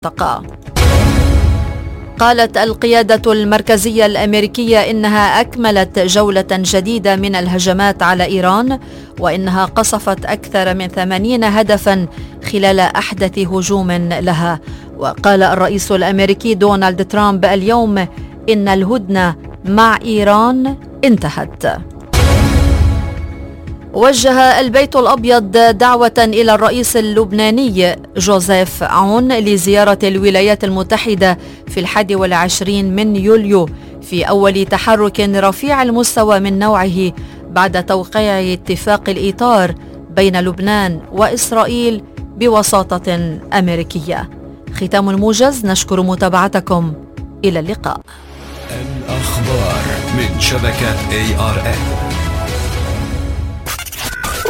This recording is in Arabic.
المنطقة. قالت القيادة المركزية الأمريكية إنها أكملت جولة جديدة من الهجمات على إيران، وإنها قصفت أكثر من 80 هدفا خلال أحدث هجوم لها. وقال الرئيس الأمريكي دونالد ترامب اليوم إن الهدنة مع إيران انتهت. وجه البيت الأبيض دعوة إلى الرئيس اللبناني جوزيف عون لزيارة الولايات المتحدة في 21 من يوليو في أول تحرك رفيع المستوى من نوعه بعد توقيع اتفاق الإطار بين لبنان وإسرائيل بوساطة أمريكية. ختام موجز، نشكر متابعتكم، إلى اللقاء. الأخبار من شبكة ARN.